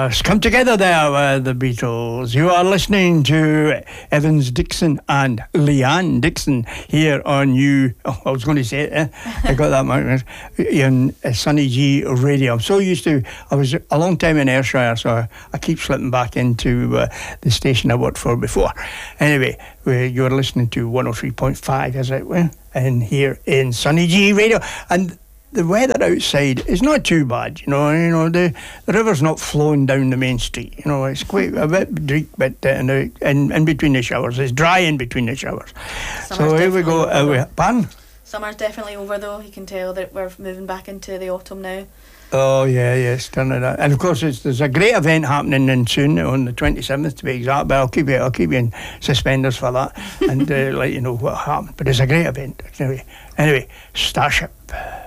Come together there with the Beatles. You are listening to Evans Dixon and Leanne Dixon here on I was going to say it, I got that much, on Sunny G Radio. I'm so used to, I was a long time in Ayrshire, so I keep slipping back into the station I worked for before. Anyway, you're listening to 103.5, is it? And here in Sunny G Radio. And the weather outside is not too bad, the river's not flowing down the main street, it's quite a bit dreak, but in between the showers, it's dry in between the showers. Summer's so here we go, pardon? Summer's definitely over though, you can tell that we're moving back into the autumn now. Oh yeah, it's turning out. And of course there's a great event happening in soon, on the 27th to be exact, but I'll keep you in suspenders for that and let you know what happened, but it's a great event anyway. Starship.